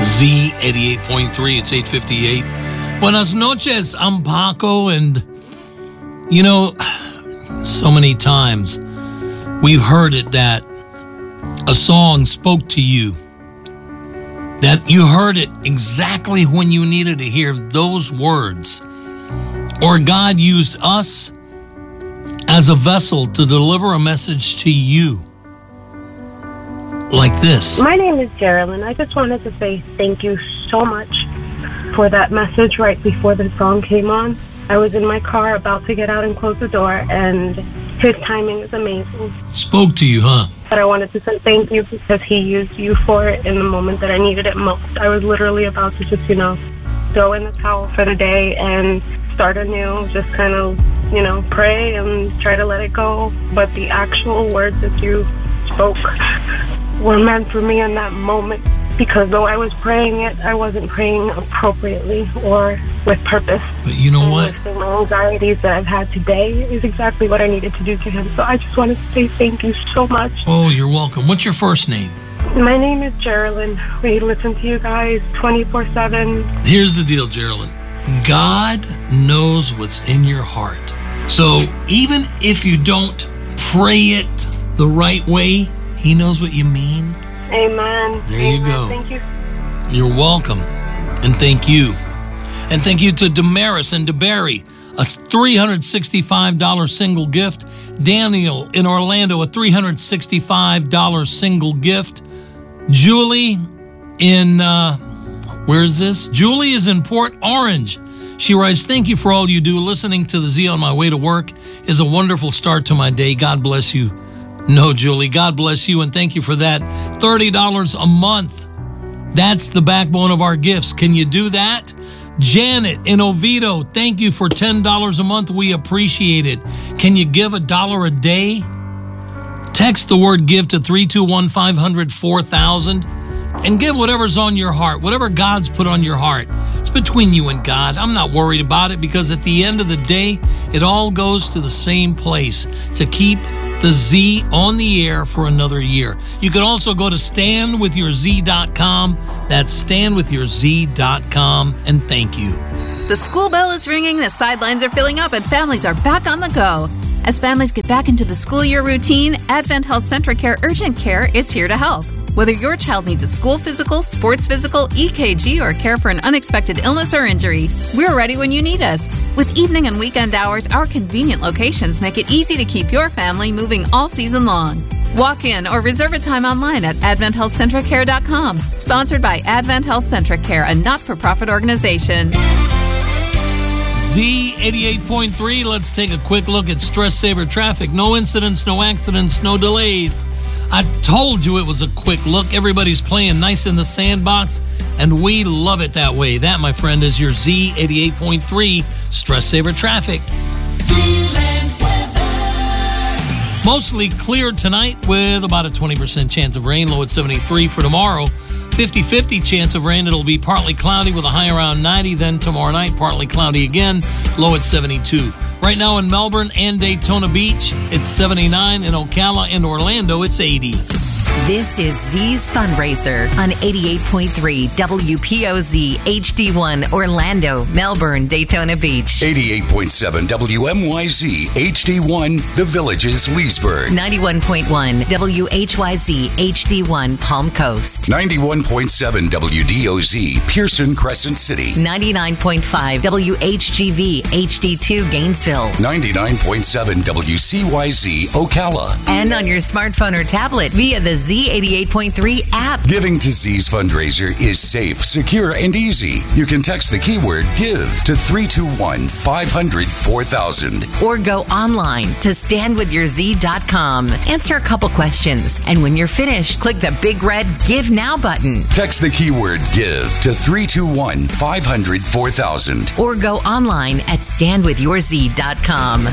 Z88.3, it's 8:58. Buenas noches, I'm Paco, and so many times we've heard it that a song spoke to you, that you heard it exactly when you needed to hear those words, or God used us as a vessel to deliver a message to you. Like this. My name is Geraldine. I just wanted to say thank you so much for that message right before the song came on. I was in my car about to get out and close the door, and his timing is amazing. Spoke to you, huh? But I wanted to say thank you because he used you for it in the moment that I needed it most. I was literally about to just, throw in the towel for the day and start anew, just kind of, pray and try to let it go. But the actual words that you spoke were meant for me in that moment, because though I was praying it, I wasn't praying appropriately or with purpose. But you know what? My anxieties that I've had today is exactly what I needed to do to him. So I just wanted to say thank you so much. Oh, you're welcome. What's your first name? My name is Geraldine. We listen to you guys 24/7. Here's the deal, Geraldine. God knows what's in your heart. So even if you don't pray it the right way, He knows what you mean. Amen. There you go. Thank you. You're welcome. And thank you. And thank you to Damaris and DeBerry, a $365 single gift. Daniel in Orlando, a $365 single gift. Julie in, where is this? Julie is in Port Orange. She writes, thank you for all you do. Listening to the Z on my way to work is a wonderful start to my day. God bless you. No, Julie, God bless you, and thank you for that. $30 a month. That's the backbone of our gifts. Can you do that? Janet in Oviedo, thank you for $10 a month. We appreciate it. Can you give $1 a day? Text the word give to 321-500-4000 and give whatever's on your heart, whatever God's put on your heart. It's between you and God. I'm not worried about it, because at the end of the day, it all goes to the same place, to keep the Z on the air for another year. You can also go to standwithyourz.com. That's standwithyourz.com. And thank you. The school bell is ringing, the sidelines are filling up, and families are back on the go. As families get back into the school year routine, Advent Health CentraCare Urgent Care is here to help. Whether your child needs a school physical, sports physical, EKG, or care for an unexpected illness or injury, we're ready when you need us. With evening and weekend hours, our convenient locations make it easy to keep your family moving all season long. Walk in or reserve a time online at AdventHealthCentricCare.com. Sponsored by Advent Health CentraCare, a not-for-profit organization. Z88.3, let's take a quick look at Stress Saver traffic. No incidents, no accidents, no delays. I told you it was a quick look. Everybody's playing nice in the sandbox, and we love it that way. That, my friend, is your Z88.3 Stress Saver traffic. Mostly clear tonight with about a 20% chance of rain, low at 73 for tomorrow. 50-50 chance of rain. It'll be partly cloudy with a high around 90. Then tomorrow night, partly cloudy again, low at 72. Right now in Melbourne and Daytona Beach, it's 79. In Ocala and Orlando, it's 80. This is Z's Fundraiser on 88.3 WPOZ HD1 Orlando, Melbourne, Daytona Beach. 88.7 WMYZ HD1 The Villages, Leesburg. 91.1 WHYZ HD1 Palm Coast. 91.7 WDOZ Pearson Crescent City. 99.5 WHGV HD2 Gainesville. 99.7 WCYZ Ocala. And on your smartphone or tablet via the Z88.3 app. Giving to Z's Fundraiser is safe, secure, and easy. You can text the keyword GIVE to 321-500-4000. Or go online to standwithyourz.com. Answer a couple questions, and when you're finished, click the big red Give Now button. Text the keyword GIVE to 321-500-4000. Or go online at standwithyourz.com.